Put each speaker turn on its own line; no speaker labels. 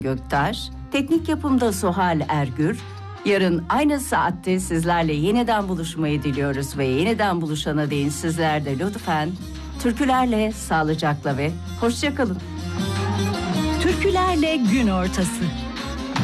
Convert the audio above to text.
Göktaş, teknik yapımda Suhal Ergür. Yarın aynı saatte sizlerle yeniden buluşmayı diliyoruz ve yeniden buluşana değin sizler de lütfen türkülerle, sağlıcakla ve hoşça kalın.
Türkülerle gün ortası.